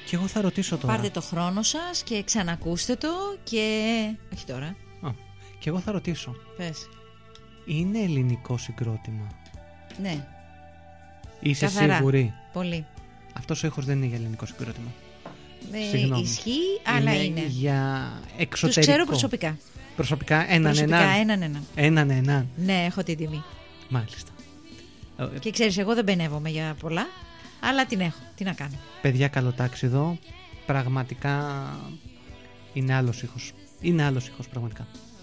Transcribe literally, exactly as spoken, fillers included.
Και εγώ θα ρωτήσω τώρα. Πάρτε το χρόνο σας και ξανακούστε το και... Όχι τώρα. Α, και εγώ θα ρωτήσω. Πες. Είναι ελληνικό συγκρότημα? Ναι. Είσαι Καθαρά. Σίγουρη? Πολύ. Αυτός ο ήχος δεν είναι για ελληνικό συγκρότημα. Ε, Συγγνώμη. ισχύει, αλλά είναι. Είναι για εξωτερικό. Τους ξέρω προσωπικά. Προσωπικά έναν Προσωπικά έναν. έναν έναν. Έναν έναν. Ναι, έχω την τιμή. Μάλιστα. Και ξέρεις, εγώ δεν μπενεύομαι για πολλά, αλλά την έχω. Τι να κάνω. Παιδιά, καλοτάξιδο. Πραγματικά είναι άλλος ήχος. Είναι άλλος ήχος, πραγματικά.